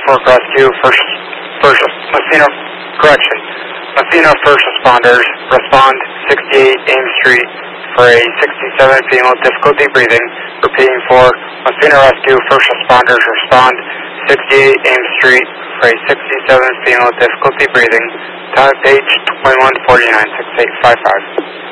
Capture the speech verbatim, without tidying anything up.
Norfolk Rescue, first, first, Messina, correction, Messina first responders, respond sixty-eight Ames Street for a sixty-seven female difficulty breathing. Repeating for Messina Rescue, first responders, respond sixty-eight Ames Street for a sixty-seven female difficulty breathing. Time page twenty-one forty-nine, six eight five five.